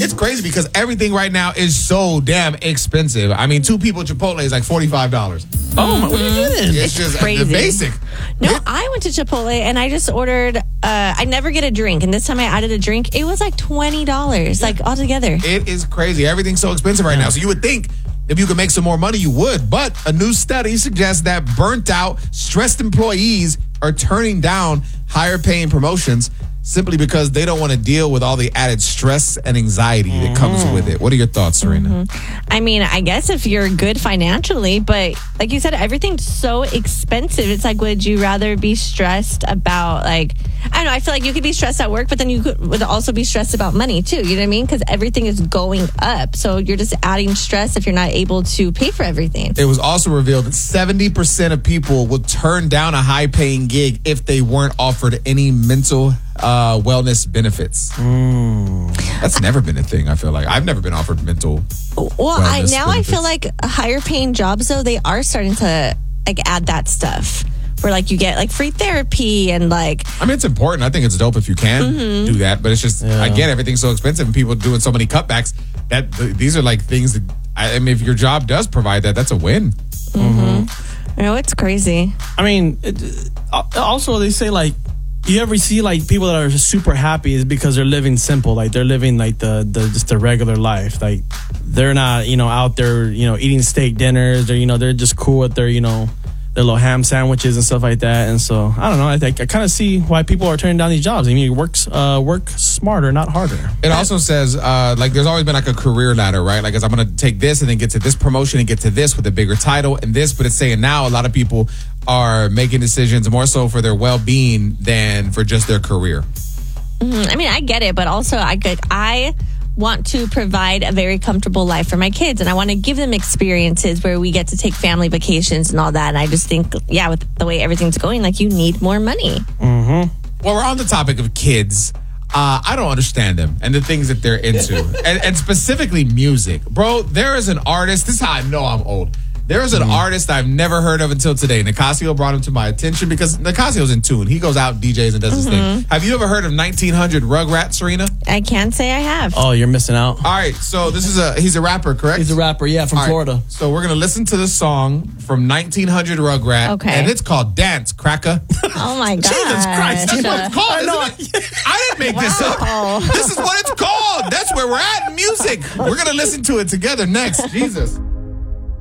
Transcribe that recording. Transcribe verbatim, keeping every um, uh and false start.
it's crazy because everything right now is so damn expensive. I mean, two people Chipotle is like forty-five dollars. Oh, my, what are you doing? It's, It's just crazy. the basic. No, Yeah. I went to Chipotle and I just ordered, uh, I never get a drink. And this time I added a drink. It was like twenty dollars, like altogether. It is crazy. Everything's so expensive right now. So you would think if you could make some more money, you would. But a new study suggests that burnt out, stressed employees are turning down higher paying promotions simply because they don't want to deal with all the added stress and anxiety that comes with it. What are your thoughts, Serena? I mean, I guess if you're good financially, but like you said, everything's so expensive. It's like, would you rather be stressed about, like, I don't know, I feel like you could be stressed at work, but then you could, would also be stressed about money too. You know what I mean? Because everything is going up. So you're just adding stress if you're not able to pay for everything. It was also revealed that seventy percent of people would turn down a high paying gig if they weren't offered any mental uh, wellness benefits. Mm. That's never been a thing, I feel like. I've never been offered mental Well, I, wellness now I feel benefits. like higher paying jobs, though, they are starting to like add that stuff where like you get like free therapy and like, I mean, it's important. I think it's dope if you can Mm-hmm. do that. But it's just, Yeah. again, everything's so expensive and people doing so many cutbacks that th- these are like things that, I, I mean, if your job does provide that, that's a win. you know, it's crazy. I mean, it, uh, also they say like, you ever see like people that are super happy is because they're living simple, like they're living like the, the just the regular life, like they're not, you know, out there, you know, eating steak dinners. They're, you know, they're just cool with their, you know, their little ham sandwiches and stuff like that. And so I don't know. I think I kind of see why people are turning down these jobs. I mean, work uh, work smarter, not harder. It also says, uh, like, there's always been like a career ladder, right? Like, as I'm going to take this and then get to this promotion and get to this with a bigger title and this. But it's saying now a lot of people are making decisions more so for their well-being than for just their career. I mean, I get it, but also I could, I want to provide a very comfortable life for my kids, and I want to give them experiences where we get to take family vacations and all that. And I just think, yeah, with the way everything's going, like you need more money. Well, we're on the topic of kids. Uh, I don't understand them and the things that they're into, and, and specifically music. Bro, there is an artist. This is how I know I'm old. There is an artist I've never heard of until today. Nicasio brought him to my attention because Nicasio's in tune. He goes out, D Js, and does his thing. Have you ever heard of nineteen hundred Rugrats, Serena? I can't say I have. Oh, you're missing out. All right, so this is a, he's a rapper, correct? He's a rapper, yeah, from All right, Florida. So we're going to listen to the song from nineteen hundred Rugrat. Okay. And it's called Dance, Cracker. Oh my God. Jesus Christ. That's what it's called, isn't it? I didn't make this up. Wow. This is what it's called. That's where we're at in music. We're going to listen to it together next. Jesus.